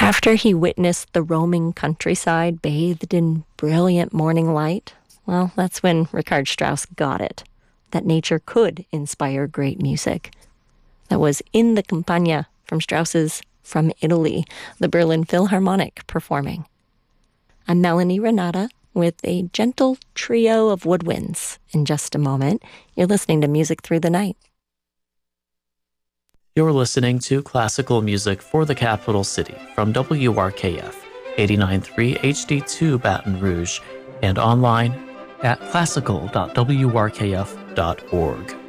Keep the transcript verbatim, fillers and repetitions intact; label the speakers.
Speaker 1: After he witnessed the roaming countryside bathed in brilliant morning light, well, that's when Richard Strauss got it, that nature could inspire great music. That was in the Campagna from Strauss's From Italy, the Berlin Philharmonic performing. I'm Melanie Renata with a gentle trio of woodwinds. In just a moment, you're listening to Music Through the Night.
Speaker 2: You're listening to classical music for the capital city from W R K F, eighty-nine point three H D two Baton Rouge, and online at classical dot w r k f dot org.